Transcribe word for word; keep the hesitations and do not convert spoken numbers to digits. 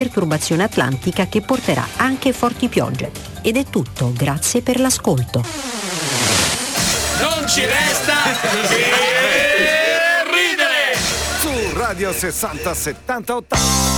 perturbazione atlantica che porterà anche forti piogge. Ed è tutto, grazie per l'ascolto. Non ci resta che ridere! Su Radio sessanta settanta ottanta.